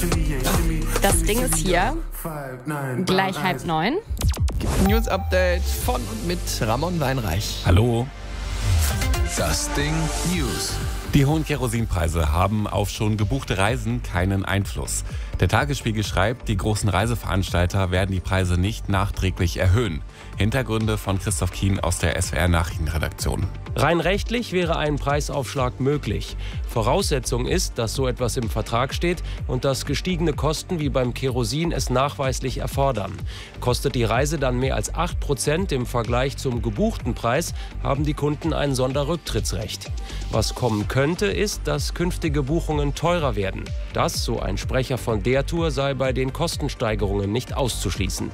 Das Ding ist hier. Gleich 8:30. News-Update von und mit Ramon Weinreich. Hallo. Das Ding News. Die hohen Kerosinpreise haben auf schon gebuchte Reisen keinen Einfluss. Der Tagesspiegel schreibt, die großen Reiseveranstalter werden die Preise nicht nachträglich erhöhen. Hintergründe von Christoph Kien aus der SWR-Nachrichtenredaktion. Rein rechtlich wäre ein Preisaufschlag möglich. Voraussetzung ist, dass so etwas im Vertrag steht und dass gestiegene Kosten wie beim Kerosin es nachweislich erfordern. Kostet die Reise dann mehr als 8% im Vergleich zum gebuchten Preis, haben die Kunden ein Sonderrücktrittsrecht. Was kommen könnte, ist, dass künftige Buchungen teurer werden. Das, so ein Sprecher von der Tour, sei bei den Kostensteigerungen nicht auszuschließen.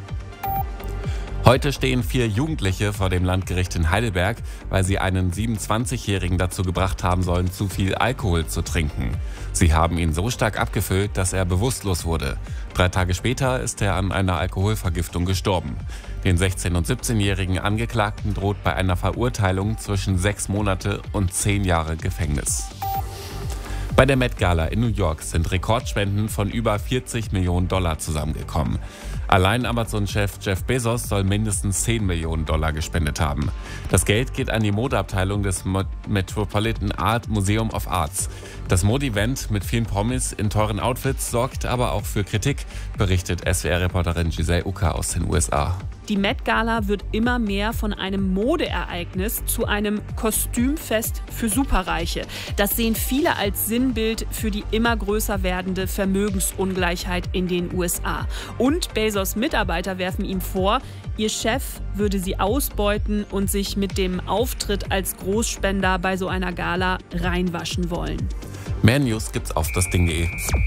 Heute stehen 4 Jugendliche vor dem Landgericht in Heidelberg, weil sie einen 27-Jährigen dazu gebracht haben sollen, zu viel Alkohol zu trinken. Sie haben ihn so stark abgefüllt, dass er bewusstlos wurde. 3 Tage später ist er an einer Alkoholvergiftung gestorben. Den 16- und 17-jährigen Angeklagten droht bei einer Verurteilung zwischen 6 Monate und 10 Jahre Gefängnis. Bei der Met Gala in New York sind Rekordspenden von über 40 Millionen Dollar zusammengekommen. Allein Amazon-Chef Jeff Bezos soll mindestens 10 Millionen Dollar gespendet haben. Das Geld geht an die Modeabteilung des Metropolitan Art Museum of Arts. Das Mode-Event mit vielen Promis in teuren Outfits sorgt aber auch für Kritik, berichtet SWR-Reporterin Giselle Ucker aus den USA. Die Met Gala wird immer mehr von einem Modeereignis zu einem Kostümfest für Superreiche. Das sehen viele als Sinnbild für die immer größer werdende Vermögensungleichheit in den USA. Und Bezos Mitarbeiter werfen ihm vor, ihr Chef würde sie ausbeuten und sich mit dem Auftritt als Großspender bei so einer Gala reinwaschen wollen. Mehr News gibt's auf dasding.de.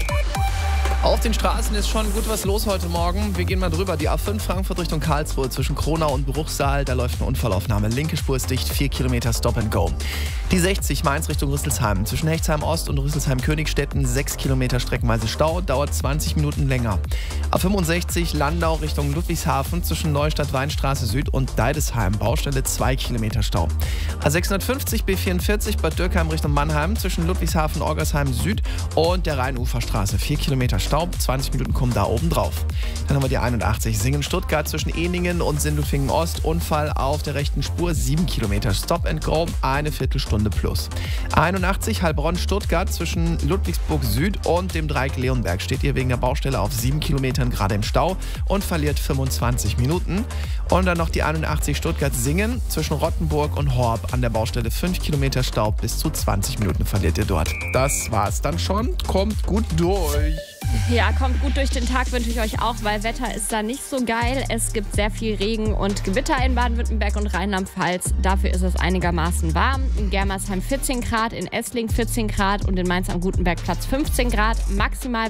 Auf den Straßen ist schon gut was los heute Morgen. Wir gehen mal drüber. Die A5 Frankfurt Richtung Karlsruhe zwischen Kronau und Bruchsal. Da läuft eine Unfallaufnahme. Linke Spur ist dicht, 4 Kilometer Stop and Go. Die 60 Mainz Richtung Rüsselsheim. Zwischen Hechtsheim Ost und Rüsselsheim-Königstetten 6 Kilometer streckenweise Stau. Dauert 20 Minuten länger. A65 Landau Richtung Ludwigshafen zwischen Neustadt-Weinstraße Süd und Deidesheim. Baustelle 2 Kilometer Stau. A650 B44 Bad Dürkheim Richtung Mannheim zwischen Ludwigshafen, Orgersheim Süd und der Rheinuferstraße. 4 Kilometer Stau. 20 Minuten kommen da oben drauf. Dann haben wir die 81 Singen-Stuttgart zwischen Ehningen und Sindelfingen Ost. Unfall auf der rechten Spur, 7 Kilometer. Stop and Go, eine Viertelstunde plus. 81 Heilbronn-Stuttgart zwischen Ludwigsburg Süd und dem Dreieck Leonberg. Steht ihr wegen der Baustelle auf 7 Kilometern gerade im Stau und verliert 25 Minuten. Und dann noch die 81 Stuttgart-Singen zwischen Rottenburg und Horb an der Baustelle. 5 Kilometer Stau, bis zu 20 Minuten verliert ihr dort. Das war's dann schon. Kommt gut durch. Ja, kommt gut durch den Tag, wünsche ich euch auch, weil Wetter ist da nicht so geil. Es gibt sehr viel Regen und Gewitter in Baden-Württemberg und Rheinland-Pfalz. Dafür ist es einigermaßen warm. In Germersheim 14 Grad, in Essling 14 Grad und in Mainz am Gutenbergplatz 15 Grad. Maximal